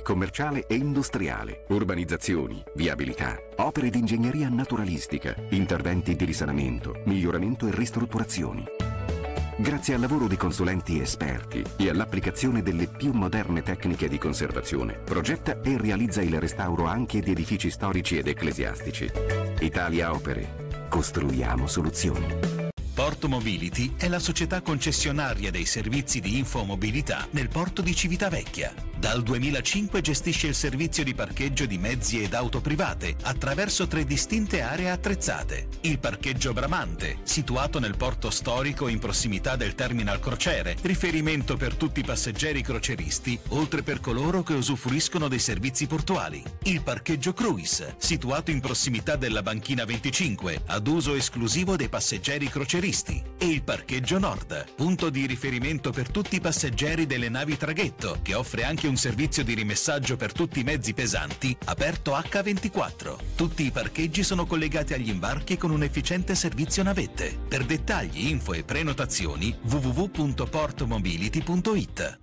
commerciale e industriale, urbanizzazioni, viabilità, opere di ingegneria naturalistica, interventi di risanamento, miglioramento e ristrutturazioni. Grazie al lavoro di consulenti esperti e all'applicazione delle più moderne tecniche di conservazione, progetta e realizza il restauro anche di edifici storici ed ecclesiastici. Italia Opere. Costruiamo soluzioni. Porto Mobility è la società concessionaria dei servizi di infomobilità nel porto di Civitavecchia. Dal 2005 gestisce il servizio di parcheggio di mezzi ed auto private attraverso 3 distinte aree attrezzate. Il parcheggio Bramante, situato nel porto storico in prossimità del terminal crociere, riferimento per tutti i passeggeri croceristi, oltre per coloro che usufruiscono dei servizi portuali. Il parcheggio Cruise, situato in prossimità della banchina 25, ad uso esclusivo dei passeggeri croceristi. E il parcheggio Nord, punto di riferimento per tutti i passeggeri delle navi traghetto, che offre anche un servizio di rimessaggio per tutti i mezzi pesanti, aperto H24. Tutti i parcheggi sono collegati agli imbarchi con un efficiente servizio navette. Per dettagli, info e prenotazioni www.portomobility.it.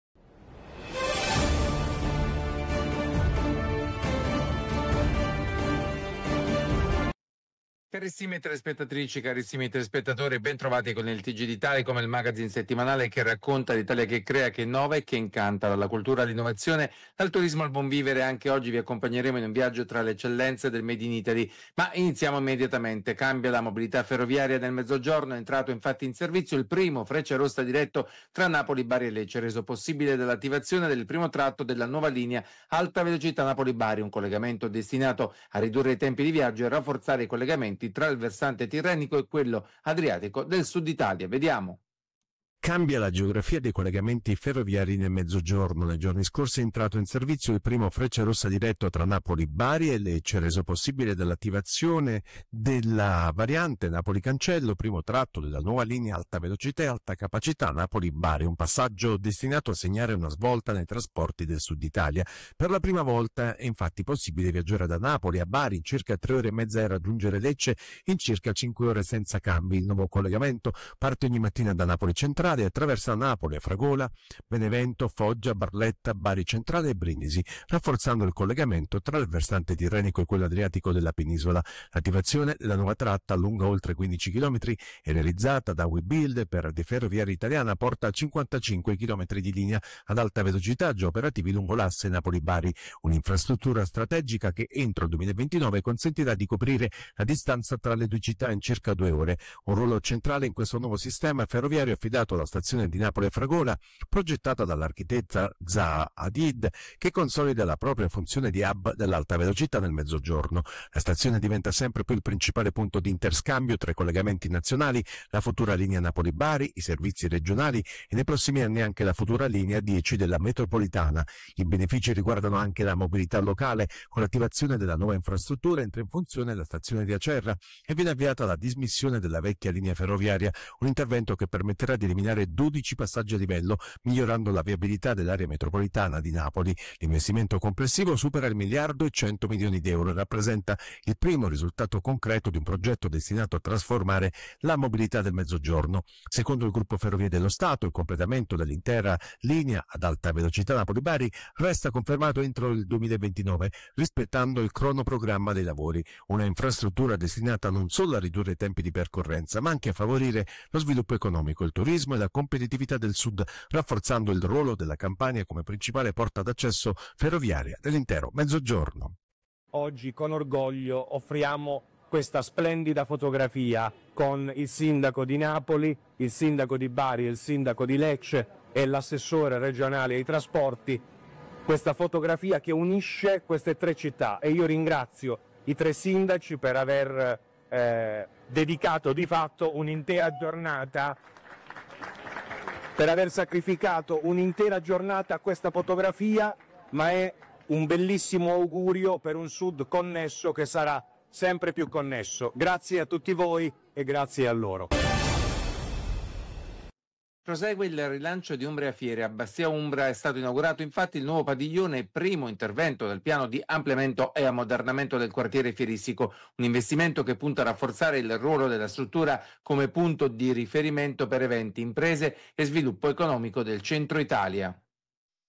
Carissime telespettatrici, carissimi telespettatori, ben trovati con il TG di Telecom, il magazine settimanale che racconta l'Italia che crea, che innova e che incanta, dalla cultura all'innovazione, dal turismo al buon vivere. Anche oggi vi accompagneremo in un viaggio tra le eccellenze del Made in Italy, ma iniziamo immediatamente. Cambia la mobilità ferroviaria nel Mezzogiorno, è entrato infatti in servizio il primo Frecciarossa diretto tra Napoli, Bari e Lecce, reso possibile dall'attivazione del primo tratto della nuova linea alta velocità Napoli-Bari, un collegamento destinato a ridurre i tempi di viaggio e rafforzare i collegamenti tra il versante tirrenico e quello adriatico del sud Italia. Vediamo. Cambia la geografia dei collegamenti ferroviari nel Mezzogiorno. Nei giorni scorsi è entrato in servizio il primo Frecciarossa diretto tra Napoli, Bari e Lecce, reso possibile dall'attivazione della variante Napoli-Cancello, primo tratto della nuova linea alta velocità e alta capacità Napoli-Bari, un passaggio destinato a segnare una svolta nei trasporti del sud Italia. Per la prima volta è infatti possibile viaggiare da Napoli a Bari in circa 3 ore e mezza e raggiungere Lecce in circa 5 ore senza cambi. Il nuovo collegamento parte ogni mattina da Napoli Centrale e attraversa Napoli, Fragola, Benevento, Foggia, Barletta, Bari Centrale e Brindisi, rafforzando il collegamento tra il versante tirrenico e quello adriatico della penisola. L'attivazione della nuova tratta, lunga oltre 15 km e realizzata da Webuild per De Ferroviarie Italiana, porta a 55 km di linea ad alta velocità già operativi lungo l'asse Napoli-Bari, un'infrastruttura strategica che entro il 2029 consentirà di coprire la distanza tra le due città in circa 2 ore. Un ruolo centrale in questo nuovo sistema ferroviario affidato alla stazione di Napoli Fragola, progettata dall'architetta Zaha Hadid, che consolida la propria funzione di hub dell'alta velocità nel Mezzogiorno. La stazione diventa sempre più il principale punto di interscambio tra i collegamenti nazionali, la futura linea Napoli-Bari, i servizi regionali e nei prossimi anni anche la futura linea 10 della metropolitana. I benefici riguardano anche la mobilità locale, con l'attivazione della nuova infrastruttura entra in funzione la stazione di Acerra e viene avviata la dismissione della vecchia linea ferroviaria, un intervento che permetterà di eliminare 12 passaggi a livello, migliorando la viabilità dell'area metropolitana di Napoli. L'investimento complessivo supera il 1.100 milioni di euro e rappresenta il primo risultato concreto di un progetto destinato a trasformare la mobilità del Mezzogiorno. Secondo il gruppo Ferrovie dello Stato, il completamento dell'intera linea ad alta velocità Napoli-Bari resta confermato entro il 2029, rispettando il cronoprogramma dei lavori, una infrastruttura destinata non solo a ridurre i tempi di percorrenza, ma anche a favorire lo sviluppo economico, il turismo e la competitività del Sud, rafforzando il ruolo della Campania come principale porta d'accesso ferroviaria dell'intero Mezzogiorno. Oggi con orgoglio offriamo questa splendida fotografia con il sindaco di Napoli, il sindaco di Bari, il sindaco di Lecce e l'assessore regionale ai trasporti. Questa fotografia che unisce queste 3 città, e io ringrazio i 3 sindaci per aver dedicato di fatto un'intera giornata, per aver sacrificato un'intera giornata a questa fotografia, ma è un bellissimo augurio per un Sud connesso che sarà sempre più connesso. Grazie a tutti voi e grazie a loro. Prosegue il rilancio di Umbria Fiere. A Bastia Umbra è stato inaugurato infatti il nuovo padiglione, primo intervento del piano di ampliamento e ammodernamento del quartiere fieristico, un investimento che punta a rafforzare il ruolo della struttura come punto di riferimento per eventi, imprese e sviluppo economico del centro Italia.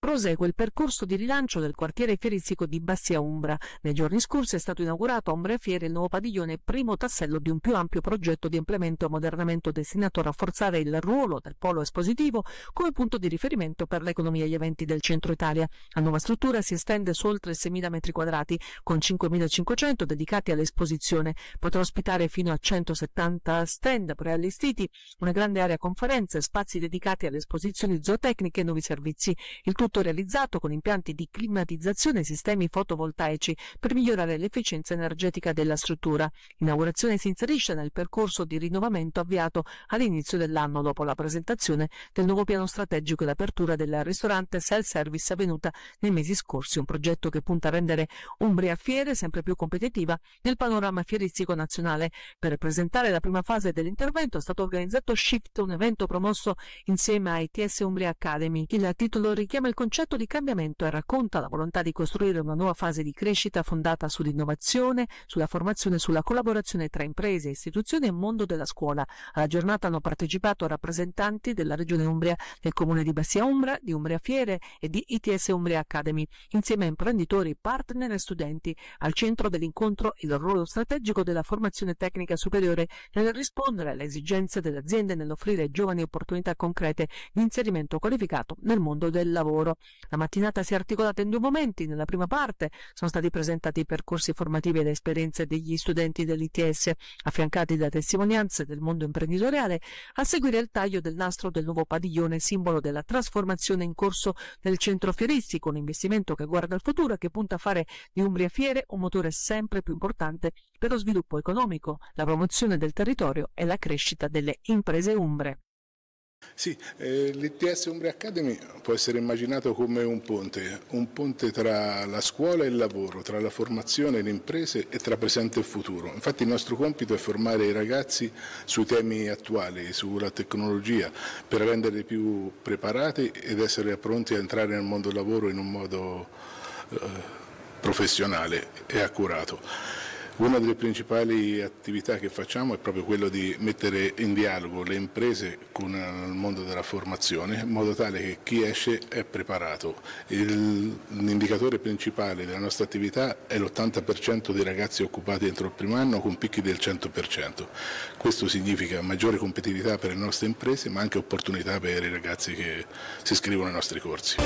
prosegue il percorso di rilancio del quartiere fieristico di Bassia Umbra. Nei giorni scorsi è stato inaugurato a Umbria Fiere il nuovo padiglione, primo tassello di un più ampio progetto di ampliamento e ammodernamento destinato a rafforzare il ruolo del polo espositivo come punto di riferimento per l'economia e gli eventi del centro Italia. La nuova struttura si estende su oltre 6.000 metri quadrati, con 5.500 dedicati all'esposizione. Potrà ospitare fino a 170 stand preallestiti, una grande area conferenze, spazi dedicati alle esposizioni zootecniche e nuovi servizi. Il tutto realizzato con impianti di climatizzazione e sistemi fotovoltaici per migliorare l'efficienza energetica della struttura. L'inaugurazione si inserisce nel percorso di rinnovamento avviato all'inizio dell'anno dopo la presentazione del nuovo piano strategico e l'apertura del ristorante self-service avvenuta nei mesi scorsi, un progetto che punta a rendere Umbria Fiere sempre più competitiva nel panorama fieristico nazionale. Per presentare la prima fase dell'intervento è stato organizzato Shift, un evento promosso insieme a ITS Umbria Academy. Il titolo richiama il concetto di cambiamento e racconta la volontà di costruire una nuova fase di crescita fondata sull'innovazione, sulla formazione e sulla collaborazione tra imprese, istituzioni e mondo della scuola. Alla giornata hanno partecipato rappresentanti della Regione Umbria, del Comune di Bassia Umbra, di Umbria Fiere e di ITS Umbria Academy, insieme a imprenditori, partner e studenti. Al centro dell'incontro il ruolo strategico della formazione tecnica superiore nel rispondere alle esigenze delle aziende e nell'offrire ai giovani opportunità concrete di inserimento qualificato nel mondo del lavoro. La mattinata si è articolata in due momenti. Nella prima parte sono stati presentati i percorsi formativi ed esperienze degli studenti dell'ITS, affiancati da testimonianze del mondo imprenditoriale, a seguire il taglio del nastro del nuovo padiglione, simbolo della trasformazione in corso del centro fieristico, un investimento che guarda al futuro e che punta a fare di Umbria Fiere un motore sempre più importante per lo sviluppo economico, la promozione del territorio e la crescita delle imprese umbre. Sì, l'ITS Umbria Academy può essere immaginato come un ponte tra la scuola e il lavoro, tra la formazione e le imprese e tra presente e futuro. Infatti il nostro compito è formare i ragazzi sui temi attuali, sulla tecnologia, per renderli più preparati ed essere pronti a entrare nel mondo del lavoro in un modo professionale e accurato. Una delle principali attività che facciamo è proprio quello di mettere in dialogo le imprese con il mondo della formazione, in modo tale che chi esce è preparato. L'indicatore principale della nostra attività è l'80% dei ragazzi occupati entro il primo anno con picchi del 100%. Questo significa maggiore competitività per le nostre imprese, ma anche opportunità per i ragazzi che si iscrivono ai nostri corsi.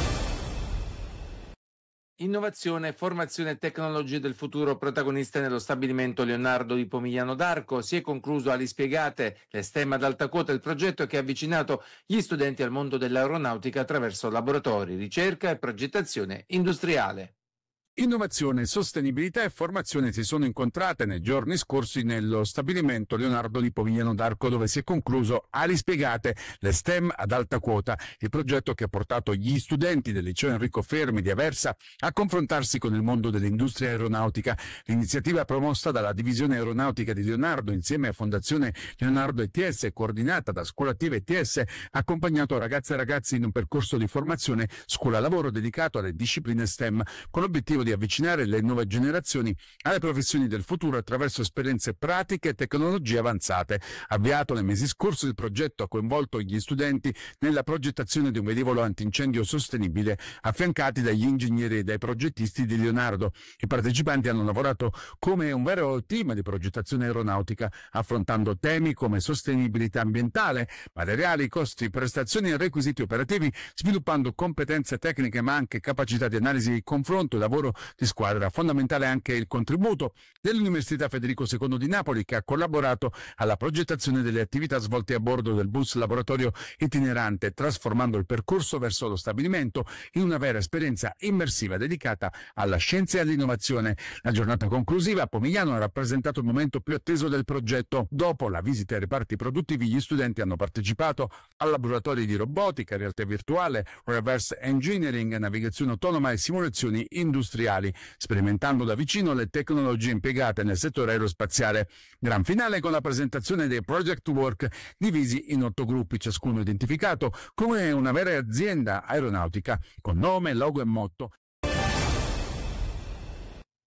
Innovazione, formazione e tecnologie del futuro protagoniste nello stabilimento Leonardo di Pomigliano d'Arco. Si è concluso alle Spiegate, le STEM ad alta quota, il progetto che ha avvicinato gli studenti al mondo dell'aeronautica attraverso laboratori, ricerca e progettazione industriale. Innovazione, sostenibilità e formazione si sono incontrate nei giorni scorsi nello stabilimento Leonardo di Pomigliano d'Arco, dove si è concluso Ali Spiegate, le STEM ad alta quota, il progetto che ha portato gli studenti del liceo Enrico Fermi di Aversa a confrontarsi con il mondo dell'industria aeronautica. L'iniziativa promossa dalla divisione aeronautica di Leonardo insieme a Fondazione Leonardo ETS, coordinata da Scuola Attiva ETS, ha accompagnato ragazze e ragazzi in un percorso di formazione scuola-lavoro dedicato alle discipline STEM, con l'obiettivo di avvicinare le nuove generazioni alle professioni del futuro attraverso esperienze pratiche e tecnologie avanzate. Avviato nei mesi scorsi, il progetto ha coinvolto gli studenti nella progettazione di un velivolo antincendio sostenibile, affiancati dagli ingegneri e dai progettisti di Leonardo. I partecipanti hanno lavorato come un vero team di progettazione aeronautica, affrontando temi come sostenibilità ambientale, materiali, costi, prestazioni e requisiti operativi, sviluppando competenze tecniche ma anche capacità di analisi, confronto e lavoro di squadra. Fondamentale anche il contributo dell'Università Federico II di Napoli, che ha collaborato alla progettazione delle attività svolte a bordo del bus laboratorio itinerante, trasformando il percorso verso lo stabilimento in una vera esperienza immersiva dedicata alla scienza e all'innovazione. La giornata conclusiva a Pomigliano ha rappresentato il momento più atteso del progetto. Dopo la visita ai reparti produttivi, gli studenti hanno partecipato a laboratori di robotica, realtà virtuale, reverse engineering, navigazione autonoma e simulazioni industriali, sperimentando da vicino le tecnologie impiegate nel settore aerospaziale. Gran finale con la presentazione dei project work divisi in 8 gruppi, ciascuno identificato come una vera azienda aeronautica con nome, logo e motto.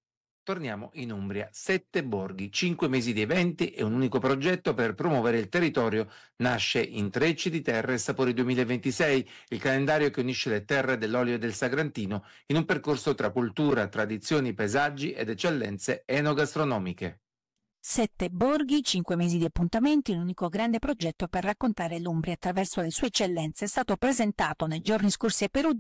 Torniamo in Umbria. 7 borghi, 5 mesi di eventi e un unico progetto per promuovere il territorio. Nasce Intrecci di Terre e Sapori 2026, il calendario che unisce le terre dell'olio e del Sagrantino in un percorso tra cultura, tradizioni, paesaggi ed eccellenze enogastronomiche. 7 borghi, 5 mesi di appuntamenti, l'unico grande progetto per raccontare l'Umbria attraverso le sue eccellenze è stato presentato nei giorni scorsi a Perugia